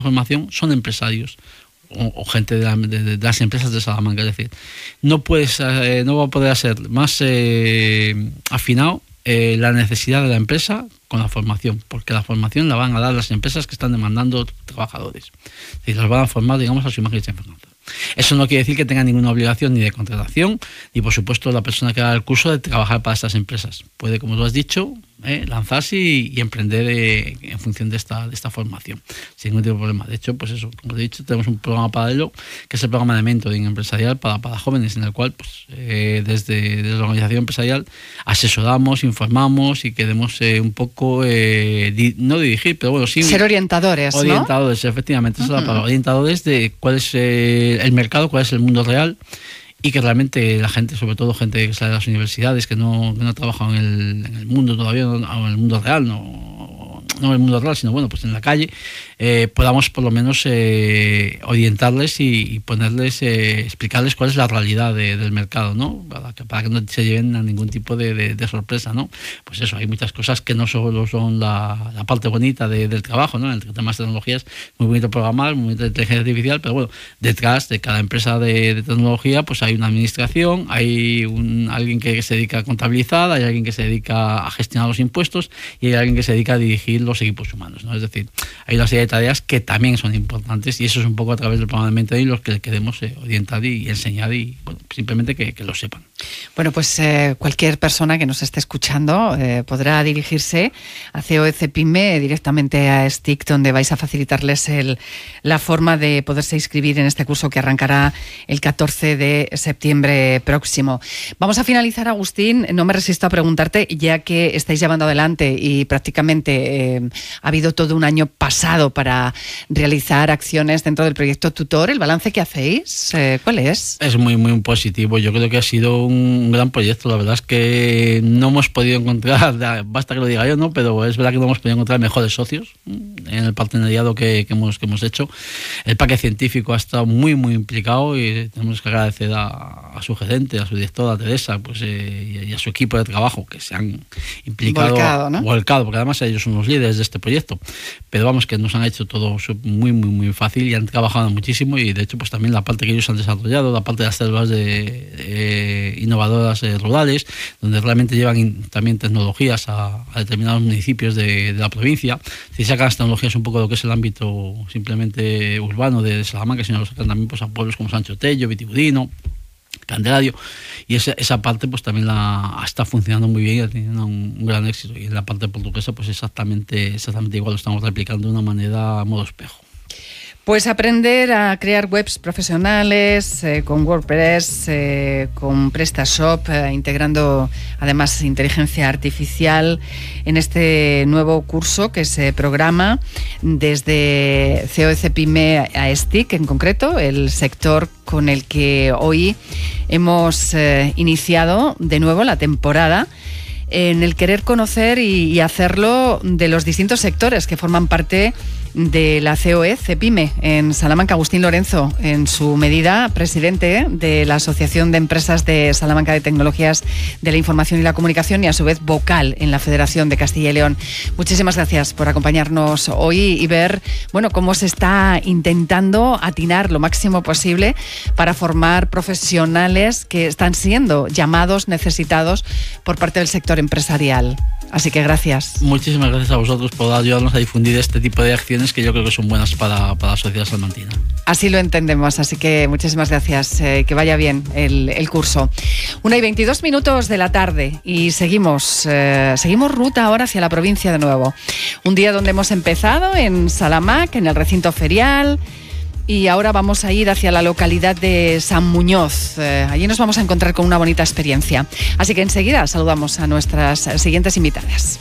formación son empresarios o gente de las empresas de Salamanca. Es decir, no va a poder ser más afinado la necesidad de la empresa con la formación, porque la formación la van a dar las empresas que están demandando trabajadores. Es decir, los van a formar, digamos, a su imagen y semejanza. Eso no quiere decir que tenga ninguna obligación ni de contratación, ni por supuesto la persona que haga el curso de trabajar para estas empresas. Puede, como tú has dicho, lanzarse y emprender en función de esta formación, sin ningún tipo de problema. De hecho, pues eso, como te he dicho, tenemos un programa paralelo, que es el programa de mentoring empresarial para jóvenes, en el cual pues desde la organización empresarial asesoramos, informamos y queremos un poco, no dirigir, pero bueno, sí... Ser orientadores, ¿no? Orientadores, efectivamente, esa es la palabra. Orientadores de cuál es el mercado, cuál es el mundo real, y que realmente la gente, sobre todo gente que sale de las universidades, que no ha trabajado en el mundo todavía, o en el mundo real, no en el mundo real, sino bueno, pues en la calle, podamos por lo menos orientarles y ponerles, explicarles cuál es la realidad del mercado, ¿no? Para que no se lleven a ningún tipo de sorpresa, ¿no? Pues eso, hay muchas cosas que no solo son la parte bonita del trabajo, ¿no? En el tema de tecnologías, muy bonito programar, muy bonito inteligencia artificial, pero bueno, detrás de cada empresa de tecnología, pues hay una administración, hay alguien que se dedica a contabilizar, hay alguien que se dedica a gestionar los impuestos y hay alguien que se dedica a dirigir los equipos humanos, ¿no? Es decir, hay una serie de tareas que también son importantes y eso es un poco a través del programa de mentoring los que queremos orientar y enseñar y bueno, simplemente que lo sepan. Bueno, pues cualquier persona que nos esté escuchando podrá dirigirse a COE Pyme directamente a STIC, donde vais a facilitarles la forma de poderse inscribir en este curso que arrancará el 14 de septiembre próximo. Vamos a finalizar, Agustín. No me resisto a preguntarte, ya que estáis llevando adelante y prácticamente ha habido todo un año pasado para realizar acciones dentro del proyecto Tutor. ¿El balance que hacéis cuál es? Es muy, muy positivo. Yo creo que ha sido un gran proyecto. La verdad es que no hemos podido encontrar, basta que lo diga yo, ¿no? Pero es verdad que no hemos podido encontrar mejores socios en el partenariado que hemos hecho. El parque científico ha estado muy, muy implicado y tenemos que agradecer a su gerente, a su directora Teresa, pues, y a su equipo de trabajo que se han implicado, volcado, porque además ellos son los líderes de este proyecto. Pero vamos, que nos han hecho todo muy, muy, muy fácil y han trabajado muchísimo y de hecho pues también la parte que ellos han desarrollado, la parte de las células innovadoras rurales, donde realmente llevan también tecnologías a determinados municipios de la provincia. Si sacan las tecnologías un poco de lo que es el ámbito simplemente urbano de Salamanca, sino lo sacan también pues a pueblos como Sancho Tello, Vitigudino, Candelario, y esa parte pues también está funcionando muy bien y ha tenido un gran éxito. Y en la parte portuguesa pues exactamente igual, lo estamos replicando de una manera a modo espejo. Pues aprender a crear webs profesionales con WordPress, con PrestaShop, integrando además inteligencia artificial en este nuevo curso que se programa desde COE Pyme a STIC, en concreto, el sector con el que hoy hemos iniciado de nuevo la temporada, en el querer conocer y hacerlo de los distintos sectores que forman parte de la COE Pyme en Salamanca. Agustín Lorenzo, en su medida presidente de la Asociación de Empresas de Salamanca de Tecnologías de la Información y la Comunicación y a su vez vocal en la Federación de Castilla y León. Muchísimas gracias por acompañarnos hoy y ver, bueno, cómo se está intentando atinar lo máximo posible para formar profesionales que están siendo llamados, necesitados por parte del sector empresarial. Así que gracias. Muchísimas gracias a vosotros por ayudarnos a difundir este tipo de acciones que yo creo que son buenas para la sociedad salmantina. Así lo entendemos, así que muchísimas gracias. Que vaya bien el curso. 1:22 de la tarde y seguimos ruta ahora hacia la provincia de nuevo. Un día donde hemos empezado en Salamac, en el recinto ferial, y ahora vamos a ir hacia la localidad de San Muñoz. Allí nos vamos a encontrar con una bonita experiencia. Así que enseguida saludamos a nuestras siguientes invitadas.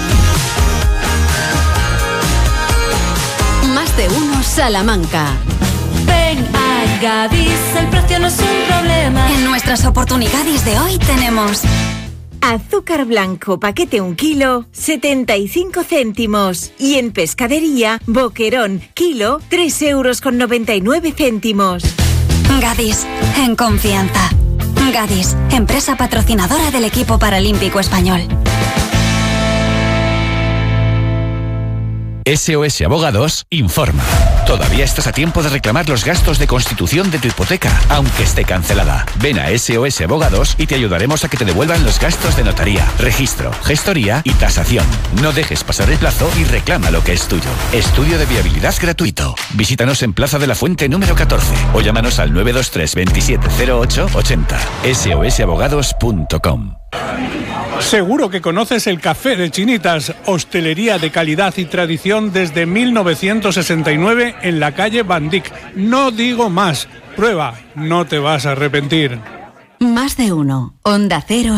Más de uno Salamanca. Ven a Gadis, el precio no es un problema. En nuestras oportunidades de hoy tenemos azúcar blanco, paquete 1 kilo, 75 céntimos. Y en pescadería, boquerón, kilo, 3,99 €. Gadis, en confianza. Gadis, empresa patrocinadora del equipo paralímpico español. SOS Abogados informa. Todavía estás a tiempo de reclamar los gastos de constitución de tu hipoteca, aunque esté cancelada. Ven a SOS Abogados y te ayudaremos a que te devuelvan los gastos de notaría, registro, gestoría y tasación. No dejes pasar el plazo y reclama lo que es tuyo. Estudio de viabilidad gratuito. Visítanos en Plaza de la Fuente número 14 o llámanos al 923 27 08 80. sosabogados.com. Seguro que conoces el Café de Chinitas, hostelería de calidad y tradición desde 1969 en la calle Bandic. No digo más, prueba, no te vas a arrepentir. Más de uno. Onda Cero.